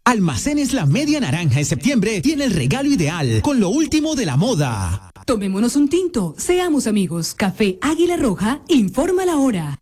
Almacenes La Media Naranja en septiembre tiene el regalo ideal con lo último de la moda. Tomémonos un tinto, seamos amigos. Café Águila Roja informa la hora.